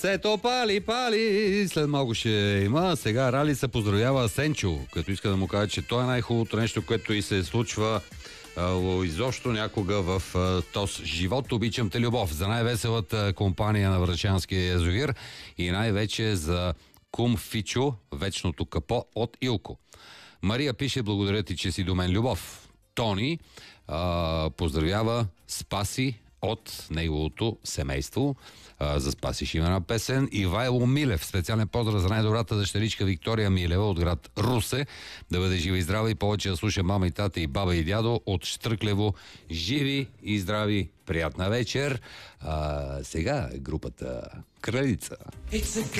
Сето пали, след малко ще има. Сега Рали се поздравява Сенчо, като иска да му каже, че то е най-хубавото нещо, което и се случва изобщо някога в този живот. Обичам те, любов, за най-веселата компания на Врачанския язовир и най-вече за кум Фичо, вечното капо от Илко. Мария пише: благодаря ти, че си до мен, любов. Тони поздравява Спаси от неговото семейство. За Спаси ще има една песен. Ивайло Милев, специален поздрав за най-добрата дъщеричка Виктория Милева от град Русе. Да бъде жива и здрава и повече да слуша мама и тата и баба и дядо от Штръклево. Живи и здрави! Приятна вечер! Сега групата Кралица.